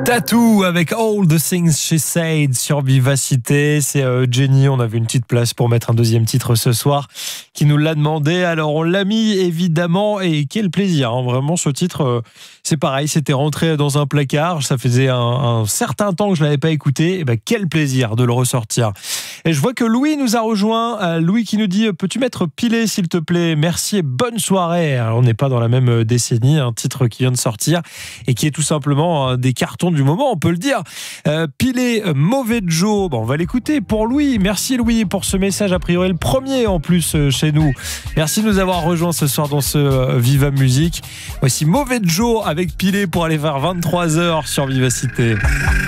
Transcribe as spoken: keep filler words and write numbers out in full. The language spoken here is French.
Tattoo avec All the Things She Said sur Vivacité. C'est euh, Jenny, on avait une petite place pour mettre un deuxième titre ce soir qui nous l'a demandé, alors on l'a mis évidemment, et quel plaisir, hein, vraiment ce titre, euh, c'est pareil, c'était rentré dans un placard, ça faisait un, un certain temps que je ne l'avais pas écouté, et ben quel plaisir de le ressortir. Et je vois que Louis nous a rejoint, euh, Louis qui nous dit, peux-tu mettre Pilé s'il te plaît, merci et bonne soirée. Alors, on n'est pas dans la même décennie, un titre qui vient de sortir et qui est tout simplement un des cartons du moment, on peut le dire. Euh, Pilé, Mauvais Joe, bon, on va l'écouter pour Louis. Merci Louis pour ce message, a priori le premier en plus euh, chez nous. Merci de nous avoir rejoints ce soir dans ce euh, Viva Musique. Voici Mauvais Joe avec Pilé pour aller vers vingt-trois heures sur Vivacité.